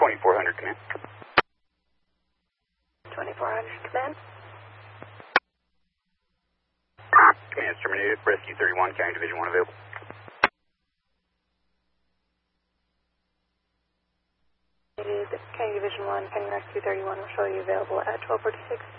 2400, command. 2400, command. Command is terminated. Rescue 31, County Division 1 available. County Division 1, County Rescue 31 will show you available at 1246.